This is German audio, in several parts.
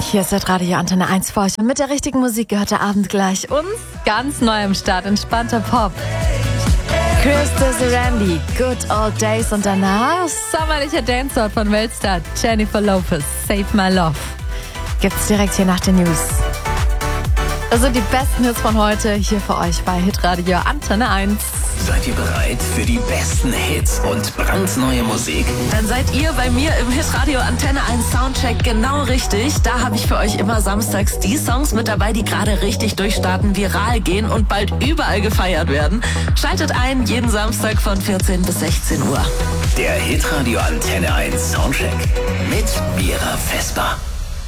Hier ist das Radio Antenne 1 für euch. Und mit der richtigen Musik gehört der Abend gleich uns ganz neu am Start. Entspannter Pop. Chris Randy, Good Old Days. Und danach sommerlicher Dancehall von Weltstar Jennifer Lopez, Save My Love. Gibt's direkt hier nach den News. Also die besten Hits von heute hier für euch bei Hitradio Antenne 1. Seid ihr bereit für die besten Hits und brandneue Musik? Dann seid ihr bei mir im Hitradio Antenne 1 Soundcheck genau richtig. Da habe ich für euch immer samstags die Songs mit dabei, die gerade richtig durchstarten, viral gehen und bald überall gefeiert werden. Schaltet ein, jeden Samstag von 14 bis 16 Uhr. Der Hitradio Antenne 1 Soundcheck mit Vera Vesper.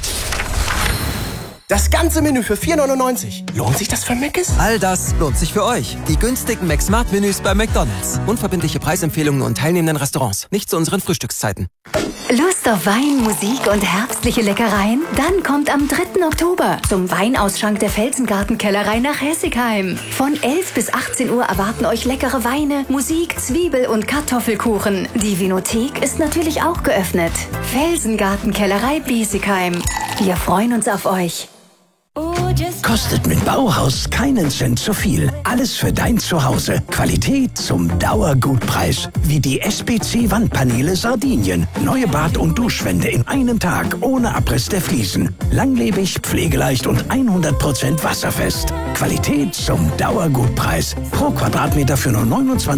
Das ganze Menü für 4,99. Lohnt sich das für Mc's? All das lohnt sich für euch. Die günstigen McSmart-Menüs bei McDonald's. Unverbindliche Preisempfehlungen und teilnehmenden Restaurants. Nicht zu unseren Frühstückszeiten. Lust auf Wein, Musik und herbstliche Leckereien? Dann kommt am 3. Oktober zum Weinausschank der Felsengartenkellerei nach Hessigheim. Von 11 bis 18 Uhr erwarten euch leckere Weine, Musik, Zwiebel- und Kartoffelkuchen. Die Vinothek ist natürlich auch geöffnet. Felsengartenkellerei Biesigheim. Wir freuen uns auf euch. Kostet mit Bauhaus keinen Cent zu viel. Alles für dein Zuhause. Qualität zum Dauergutpreis. Wie die SPC-Wandpaneele Sardinien. Neue Bad- und Duschwände in einem Tag ohne Abriss der Fliesen. Langlebig, pflegeleicht und 100% wasserfest. Qualität zum Dauergutpreis. Pro Quadratmeter für nur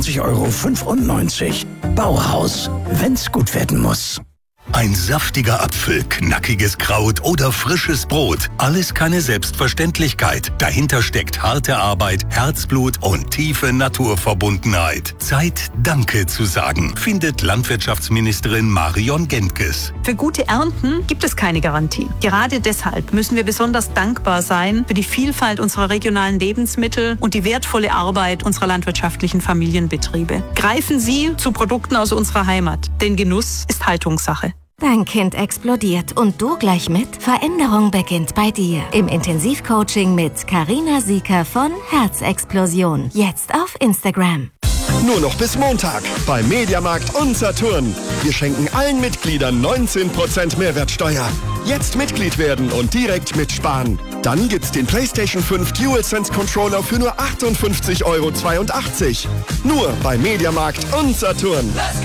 29,95 €. Bauhaus. Wenn's gut werden muss. Ein saftiger Apfel, knackiges Kraut oder frisches Brot. Alles keine Selbstverständlichkeit. Dahinter steckt harte Arbeit, Herzblut und tiefe Naturverbundenheit. Zeit, Danke zu sagen, findet Landwirtschaftsministerin Marion Gentges. Für gute Ernten gibt es keine Garantie. Gerade deshalb müssen wir besonders dankbar sein für die Vielfalt unserer regionalen Lebensmittel und die wertvolle Arbeit unserer landwirtschaftlichen Familienbetriebe. Greifen Sie zu Produkten aus unserer Heimat, denn Genuss ist Haltungssache. Dein Kind explodiert und du gleich mit? Veränderung beginnt bei dir. Im Intensivcoaching mit Carina Sieker von Herzexplosion. Jetzt auf Instagram. Nur noch bis Montag bei Mediamarkt und Saturn. Wir schenken allen Mitgliedern 19% Mehrwertsteuer. Jetzt Mitglied werden und direkt mitsparen. Dann gibt's den PlayStation 5 DualSense Controller für nur 58,82 €. Nur bei Mediamarkt und Saturn. Let's go!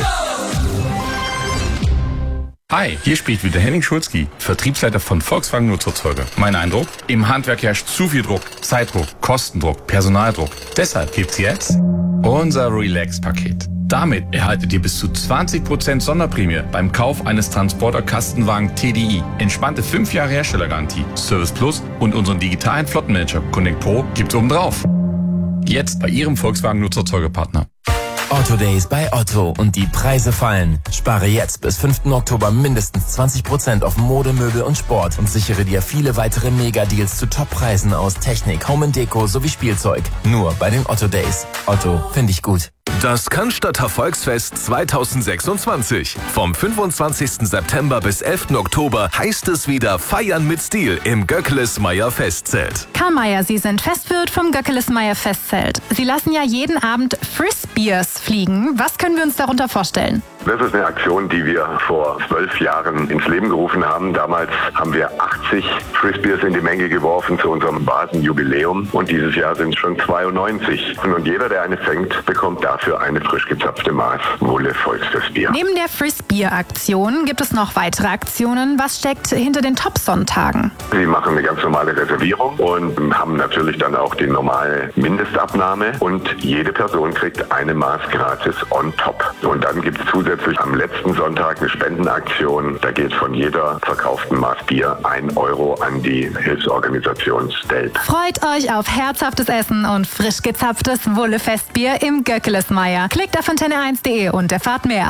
Hi, hier spricht wieder Henning Schulzki, Vertriebsleiter von Volkswagen Nutzfahrzeuge. Mein Eindruck? Im Handwerk herrscht zu viel Druck, Zeitdruck, Kostendruck, Personaldruck. Deshalb gibt's jetzt unser Relax-Paket. Damit erhaltet ihr bis zu 20% Sonderprämie beim Kauf eines Transporter-Kastenwagen TDI. Entspannte 5 Jahre Herstellergarantie, Service Plus und unseren digitalen Flottenmanager Connect Pro gibt's obendrauf. Jetzt bei Ihrem Volkswagen Nutzfahrzeuge-Partner. Otto Days bei Otto und die Preise fallen. Spare jetzt bis 5. Oktober mindestens 20% auf Mode, Möbel und Sport und sichere dir viele weitere Mega-Deals zu Top-Preisen aus Technik, Home & Deko sowie Spielzeug. Nur bei den Otto Days. Otto, finde ich gut. Das Cannstatter Volksfest 2026. Vom 25. September bis 11. Oktober heißt es wieder Feiern mit Stil im Göckeles-Meyer Festzelt. Karl Mayer, Sie sind Festwirt vom Göckeles-Meyer Festzelt. Sie lassen ja jeden Abend Frisbeers fliegen. Was können wir uns darunter vorstellen? Das ist eine Aktion, die wir vor 12 Jahren ins Leben gerufen haben. Damals haben wir 80 Frisbeers in die Menge geworfen zu unserem Basenjubiläum. Und dieses Jahr sind es schon 92. Und jeder, der eine fängt, bekommt dafür eine frisch gezapfte Maß Wolle Volksfestbier. Neben der Frisbeer-Aktion gibt es noch weitere Aktionen. Was steckt hinter den Top-Sonntagen? Sie machen eine ganz normale Reservierung und haben natürlich dann auch die normale Mindestabnahme. Und jede Person kriegt eine Maß gratis on top. Und dann gibt es zusätzlich am letzten Sonntag eine Spendenaktion. Da geht von jeder verkauften Maß Bier 1 € an die Hilfsorganisation STELP. Freut euch auf herzhaftes Essen und frisch gezapftes Wolle-Festbier im Göckeles-Meyer. Klickt auf antenne1.de und erfahrt mehr.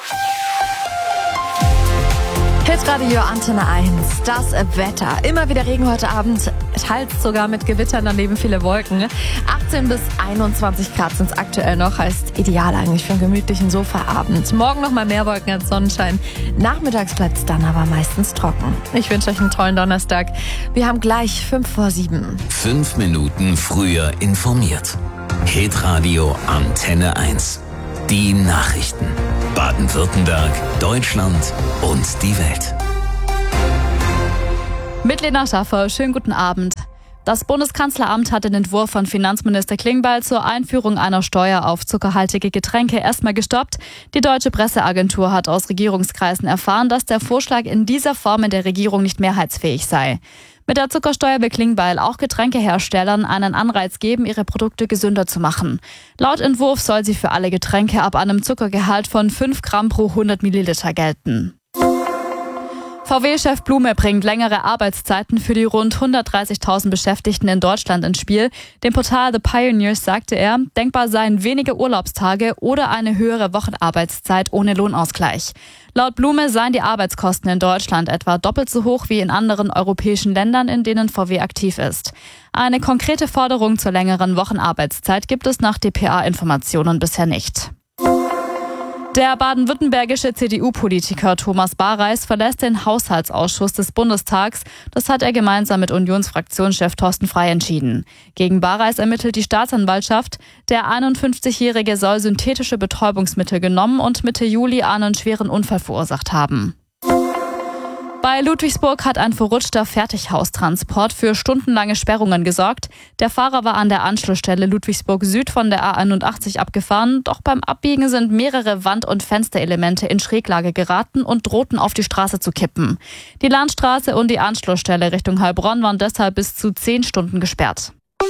Hitradio Antenne 1, das Wetter. Immer wieder Regen heute Abend, teils sogar mit Gewittern, daneben viele Wolken. 18 bis 21 Grad sind es aktuell noch, heißt ideal eigentlich für einen gemütlichen Sofaabend. Morgen nochmal mehr Wolken als Sonnenschein. Nachmittags bleibt es dann aber meistens trocken. Ich wünsche euch einen tollen Donnerstag. Wir haben gleich 5:07. 5 Minuten früher informiert. Hitradio Antenne 1. Die Nachrichten. Baden-Württemberg, Deutschland und die Welt. Mit Lena Schaffer, schönen guten Abend. Das Bundeskanzleramt hat den Entwurf von Finanzminister Klingbeil zur Einführung einer Steuer auf zuckerhaltige Getränke erstmal gestoppt. Die Deutsche Presseagentur hat aus Regierungskreisen erfahren, dass der Vorschlag in dieser Form in der Regierung nicht mehrheitsfähig sei. Mit der Zuckersteuer will Klingbeil auch Getränkeherstellern einen Anreiz geben, ihre Produkte gesünder zu machen. Laut Entwurf soll sie für alle Getränke ab einem Zuckergehalt von 5 Gramm pro 100 Milliliter gelten. VW-Chef Blume bringt längere Arbeitszeiten für die rund 130.000 Beschäftigten in Deutschland ins Spiel. Dem Portal The Pioneers sagte er, denkbar seien weniger Urlaubstage oder eine höhere Wochenarbeitszeit ohne Lohnausgleich. Laut Blume seien die Arbeitskosten in Deutschland etwa doppelt so hoch wie in anderen europäischen Ländern, in denen VW aktiv ist. Eine konkrete Forderung zur längeren Wochenarbeitszeit gibt es nach dpa-Informationen bisher nicht. Der baden-württembergische CDU-Politiker Thomas Bareis verlässt den Haushaltsausschuss des Bundestags. Das hat er gemeinsam mit Unionsfraktionschef Thorsten Frey entschieden. Gegen Bareis ermittelt die Staatsanwaltschaft. Der 51-Jährige soll synthetische Betäubungsmittel genommen und Mitte Juli einen schweren Unfall verursacht haben. Bei Ludwigsburg hat ein verrutschter Fertighaustransport für stundenlange Sperrungen gesorgt. Der Fahrer war an der Anschlussstelle Ludwigsburg Süd von der A81 abgefahren, doch beim Abbiegen sind mehrere Wand- und Fensterelemente in Schräglage geraten und drohten auf die Straße zu kippen. Die Landstraße und die Anschlussstelle Richtung Heilbronn waren deshalb bis zu 10 Stunden gesperrt.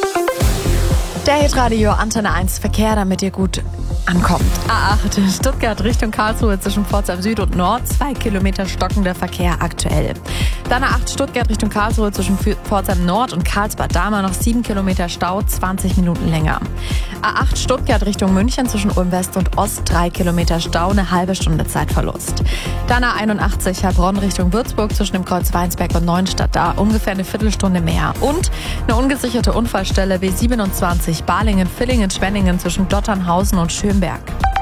Der Hitradio Antenne 1 Verkehr, damit ihr gut ankommt. A8 Stuttgart Richtung Karlsruhe zwischen Pforzheim Süd und Nord, 2 Kilometer stockender Verkehr aktuell. Dann A8 Stuttgart Richtung Karlsruhe zwischen Pforzheim Nord und Karlsbad Dahmer noch 7 Kilometer Stau, 20 Minuten länger. A8 Stuttgart Richtung München zwischen Ulm West und Ost, 3 Kilometer Stau, eine halbe Stunde Zeitverlust. Dann A81 Heilbronn Richtung Würzburg zwischen dem Kreuz Weinsberg und Neuenstadt, da ungefähr eine Viertelstunde mehr. Und eine ungesicherte Unfallstelle B27 Balingen-Villingen, Schwenningen zwischen Dotternhausen und Schönberg.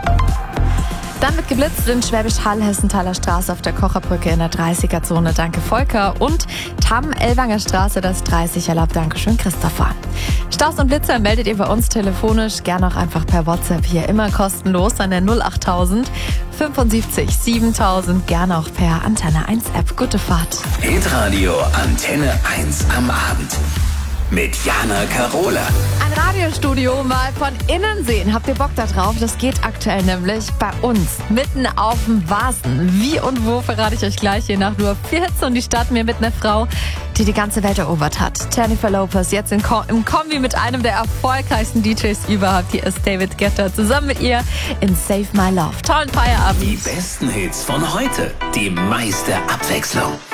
Dann wird geblitzt in Schwäbisch Hall, Hessenthaler Straße auf der Kocherbrücke in der 30er-Zone. Danke Volker. Und Tamm-Ellwanger Straße, das 30 erlaubt. Dankeschön Christopher. Staus und Blitzer meldet ihr bei uns telefonisch, gerne auch einfach per WhatsApp hier immer kostenlos an der 08000 75 7000, gerne auch per Antenne 1 App. Gute Fahrt. Hitradio Antenne 1 am Abend. Mit Jana Karola. Ein Radiostudio mal von innen sehen. Habt ihr Bock da drauf? Das geht aktuell nämlich bei uns mitten auf dem Vasen. Wie und wo verrate ich euch gleich, je nach nur 14. Und die starten wir mit einer Frau, die die ganze Welt erobert hat. Jennifer Lopez, jetzt im Kombi mit einem der erfolgreichsten DJs überhaupt. Hier ist David Guetta zusammen mit ihr in Save My Love. Tollen Feierabend. Die besten Hits von heute. Die meiste Abwechslung.